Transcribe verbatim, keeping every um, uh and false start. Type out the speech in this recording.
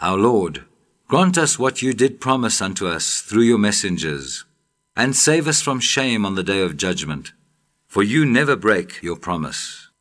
Our Lord, grant us what you did promise unto us through your messengers, and save us from shame on the day of judgment, for you never break your promise.